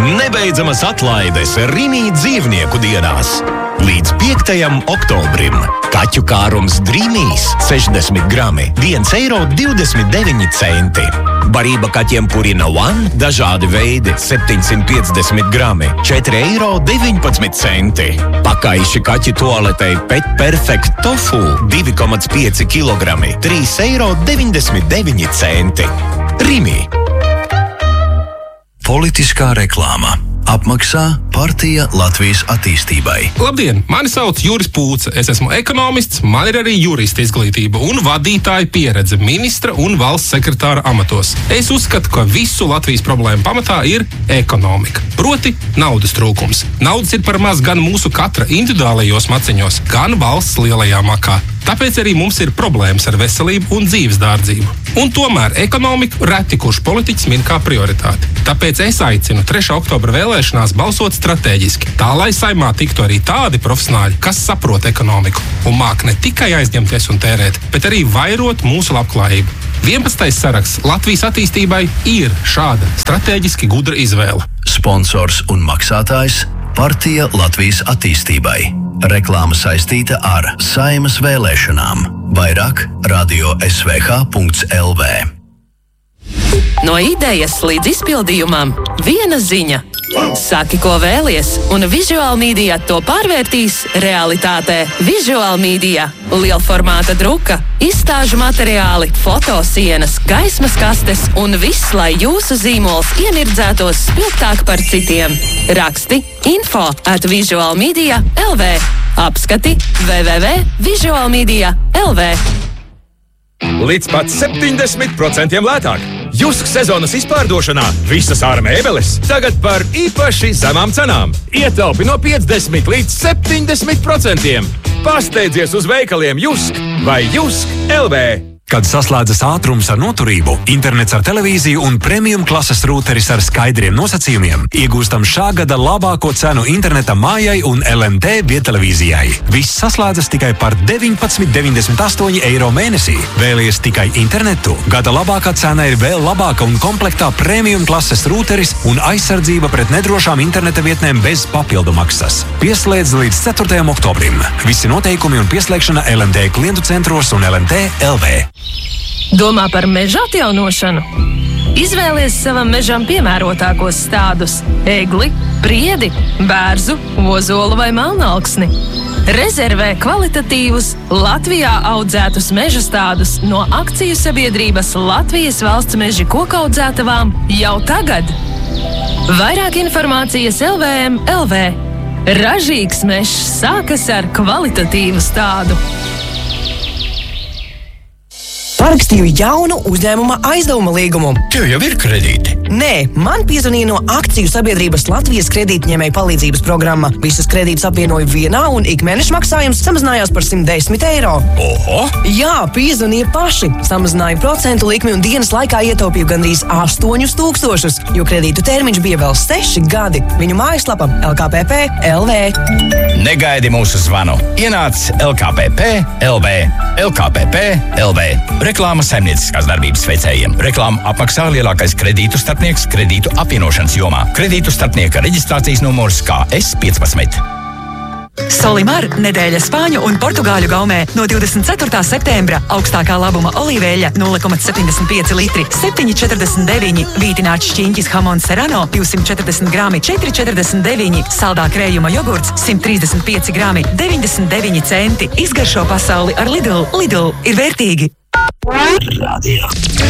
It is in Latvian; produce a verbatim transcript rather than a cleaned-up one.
Nebeidzamas atlaides Rimi dzīvnieku dienās. Līdz piektajam oktobrim. Kaķu kārums Dreamīs sešdesmit grami, viens eiro divdesmit deviņi centi. Barība kaķiem Purina One, dažādi veidi, septiņsimt piecdesmit grami, četri eiro deviņpadsmit centi. Pakaiši kaķu toaletei Pet Perfect Tofu, divi komats pieci kilogrami, trīs eiro deviņdesmit deviņi centi. Rimi. Politiskā reklāma. Apmaksā Partija Latvijas attīstībai. Labdien, mani sauc Juris Pūce. Es esmu ekonomists, man ir arī jurista izglītība un vadītāja pieredze ministra un valsts sekretāra amatos. Es uzskatu, ka visu Latvijas problēmu pamatā ir ekonomika. Proti, naudas trūkums. Naudas ir par maz gan mūsu katra individuālajos maciņos, gan valsts lielajā makā. Tāpēc arī mums ir problēmas ar veselību un dzīves dārdzību. Un tomēr ekonomiku reti kurš politiķis min kā prioritāti. Tāpēc es aicinu trešā oktobra vēlēšanās balsot stratēģiski, tā lai Saimā tiktu arī tādi profesionāļi, kas saprot ekonomiku un māk ne tikai aizņemties un tērēt, bet arī vairot mūsu labklājību. vienpadsmitais saraksts Latvijas attīstībai ir šāda stratēģiski gudra izvēle. Sponsors un maksātājs Partija Latvijas attīstībai. Reklāma saistīta ar Saimas vēlēšanām. Vairāk radio s v h punkts l v. No idejas līdz izpildījumam viena ziņa. Saki, ko vēlies, un Visual Media to pārvērtīs realitātē. Visual Media – lielformāta druka, izstāžu materiāli, fotosienas, gaismas kastes un viss, lai jūsu zīmols ienirdzētos spilgtāk par citiem. Raksti info at visualmedia punkt l v. Apskati w w w punkt visualmedia punkt l v. Līdz pat septiņdesmit procentiem lētāk. Jusk sezonas izpārdošanā visas ārā mēbeles tagad par īpaši zemām cenām. Ietaupi no piecdesmit līdz septiņdesmit procentiem. Pasteidzies uz veikaliem Jusk vai Jusk L V. Kad saslēdzas ātrums ar noturību, internets ar televīziju un premium klases rūteris ar skaidriem nosacījumiem, iegūstam šā gada labāko cenu interneta mājai un L M T viedtelevīzijai. Viss saslēdzas tikai par deviņpadsmit deviņdesmit astoņi eiro mēnesī. Vēlies tikai internetu? Gada labākā cena ir vēl labāka un komplektā premium klases rūteris un aizsardzība pret nedrošām interneta vietnēm bez papildu maksas. Pieslēdz līdz ceturtajam oktobrim. Visi noteikumi un pieslēgšana L M T klientu centros un L M T L V. Domā par meža atjaunošanu? Izvēlies savam mežam piemērotākos stādus – egli, priedi, bērzu, ozolu vai melnauksni. Rezervē kvalitatīvus, Latvijā audzētus meža stādus no akciju sabiedrības Latvijas valsts meži kokaudzētavām jau tagad. Vairāk informācijas L V M L V. Ražīgs mežs sākas ar kvalitatīvu stādu. Parakstīju jaunu uzņēmuma aizdevuma līgumu. Tev jau ir kredīti? Nē, man piezvanīja no akciju sabiedrības Latvijas kredītņēmēju palīdzības programma. Visas kredītas apvienoja vienā un ikmēneša maksājums samazinājās par simt desmit eiro. Oho! Jā, piezvanīja paši. Samazināja procentu likmi un dienas laikā ietaupīju gandrīz astoņus tūkstošus, jo kredītu termiņš bija vēl seši gadi. Viņu mājaslapa L K P P L V. Negaidi mūsu zvanu. Ienāc L K P P L V. L K P P L V. Reklāma saimnieciskās darbības veicējiem. Reklāma apmaksā lielākais kredītu starpnieks kredītu apvienošanas jomā. Kredītu starpnieka reģistrācijas numurs K S piecpadsmit. Solimar nedēļa Spāņu un Portugāļu gaumē no divdesmit ceturtā septembra. Augstākā labuma olīveļa nulle komats septiņdesmit pieci litri, septiņi četrdesmit deviņi. Vītināts šķiņķis Hamons Serrano divsimt četrdesmit grami, četri četrdesmit deviņi. Saldā krējuma jogurts simt trīsdesmit pieci grami, deviņdesmit deviņi centi. Izgaršo pasauli ar Lidl. Lidl ir vērtīgi. Radio.